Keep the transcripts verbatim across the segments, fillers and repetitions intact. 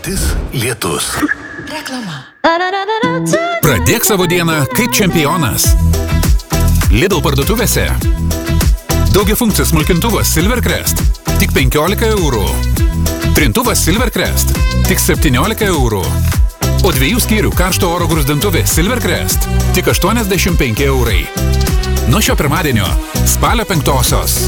lietutis, lietus. Reklama. Pradėk savo dieną kaip čempionas. Lidl parduotuvėse. Daugiafunkcis smulkintuvas Silvercrest. Tik penkiolika eurų. Trintuvas Silvercrest. Tik septyniolika eurų. O dviejų skyrių karšto oro gruzdintuvė Silvercrest. Tik aštuoniasdešimt penki eurai. Nuo šio pirmadienio spalio penktosios.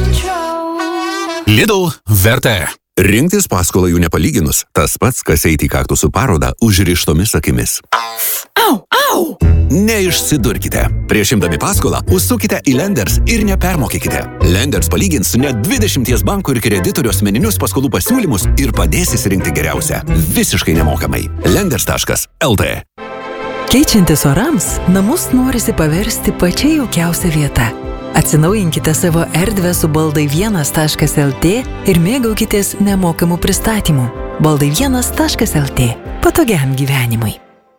Lidl verta. Rinktis paskolą jų nepalyginus, tas pats, kas eiti į kaktusų parodą užrištomis akimis. Au, au! Neišsidurkite. Prieš imdami paskolą, užsukite į Lenders ir nepermokykite. Lenders palygins net dvidešimties bankų ir kreditorių asmeninius paskolų pasiūlymus ir padės įsirinkti geriausią. Visiškai nemokamai. Lenders taškas el tė. Keičiantis orams, namus norisi paversti pačia jaukiausia vieta. Atsinaujinkite savo erdvę su baldai vienas taškas el tė ir mėgaukitės nemokamų pristatymų. baldai vienas taškas el tė. Patogiam gyvenimui.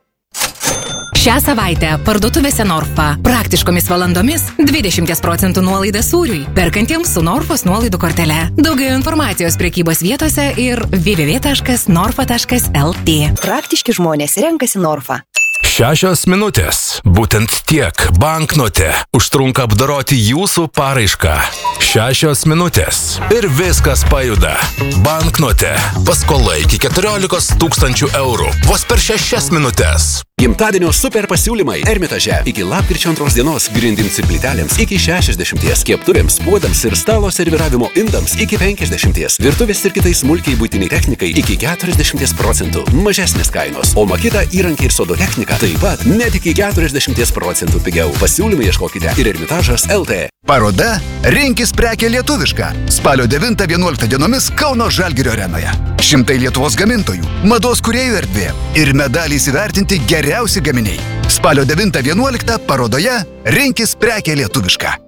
Šią savaitę parduotuvėse Norfa praktiškomis valandomis dvidešimt procentų nuolaida sūriui, perkantiems su Norfos nuolaidų kortele. Daugiau informacijos prekybos vietose ir w w w taškas norfa taškas el tė. Praktiški žmonės renkasi Norfa. Šešios minutės. Būtent tiek banknote užtrunka apdoroti jūsų paraišką. Šešios minutės. Ir viskas pajuda. Banknote. Paskola iki keturiolikos tūkstančių eurų. Vos per šešias minutės. Gimtadienio super pasiūlymai Ermitaže. Iki lapkričio antros dienos grindims ir plytelėms iki šešiasdešimties, keptuvėms, puodams ir stalo serviravimo indams iki penkiasdešimties, virtuvės ir kitai smulkiai buitiniai technikai iki keturiasdešimties procentų. Mažesnės kainos, o Makita įrankiai ir sodo technika taip pat net iki keturiasdešimties procentų pigiau. Pasiūlymai ieškokite ir Ermitažas el tė. Paroda Rinkis prekę lietuvišką. Spalio devintą vienuoliktą dienomis Kauno Žalgirio arenoje. Šimtai Lietuvos gamintojų, mados kūrėjų erdvė ir medaliais įvertinti geriausi gaminiai. Spalio devintą vienuoliktą parodoje Rinkis prekę lietuvišką.